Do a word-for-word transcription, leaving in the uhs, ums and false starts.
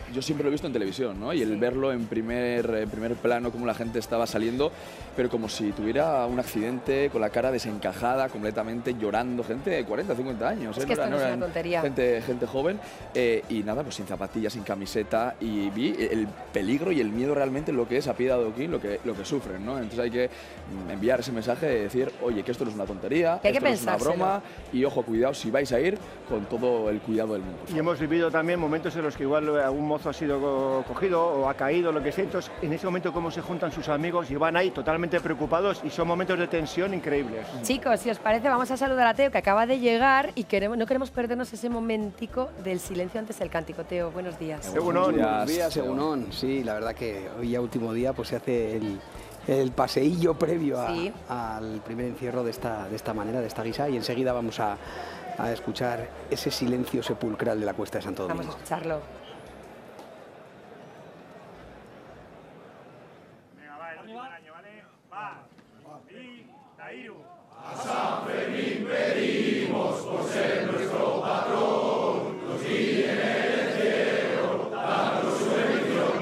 yo siempre lo he visto en televisión, ¿no? Y el verlo en primer, en primer plano, cómo la gente estaba saliendo, pero como si tuviera un accidente, con la cara desencajada, completamente llorando, gente de cuarenta, cincuenta años. Es ¿eh? que no esto no es eran una tontería. Gente, gente joven, eh, y nada, pues sin zapatillas, sin camiseta, y vi el peligro y el miedo realmente lo que es a pie de adoquín, lo que, lo que sufren, ¿no? Entonces hay que enviar ese mensaje de decir, oye, que esto no es una tontería, que hay esto que no es una broma, y ojo, cuidado si vais a ir con todo el cuidado del mundo. Y hemos vivido también momentos en los que igual algún mozo ha sido cogido o ha caído, lo que sea. Entonces, en ese momento, cómo se juntan sus amigos y van ahí totalmente preocupados y son momentos de tensión increíbles. Chicos, si os parece, vamos a saludar a Teo, que acaba de llegar, y queremos, no queremos perdernos ese momentico del silencio antes del cántico. Teo, buenos días. Egunon. Buenos días, Egunon. Sí, la verdad que hoy ya último día pues se hace el, el paseillo previo a, sí. al primer encierro de esta, de esta manera, de esta guisa, y enseguida vamos a, a escuchar ese silencio sepulcral de la Cuesta de Santo Domingo. Vamos a escucharlo. Venga, va, el último año, ¿vale? Va. Y Tairu. A San Fermín pedimos por ser nuestro